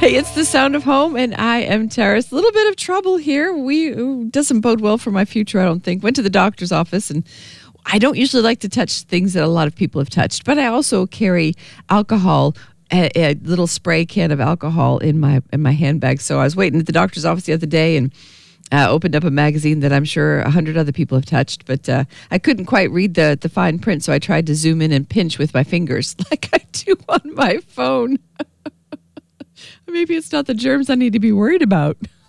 Hey, it's the sound of home, and I am Terrace. A little bit of trouble here. Doesn't bode well for my future, I don't think. Went to the doctor's office, and I don't usually like to touch things that a lot of people have touched, but I also carry alcohol, a little spray can of alcohol in my handbag. So I was waiting at the doctor's office the other day and opened up a magazine that I'm sure 100 other people have touched, but I couldn't quite read the fine print, so I tried to zoom in and pinch with my fingers like I do on my phone. Maybe it's not the germs I need to be worried about.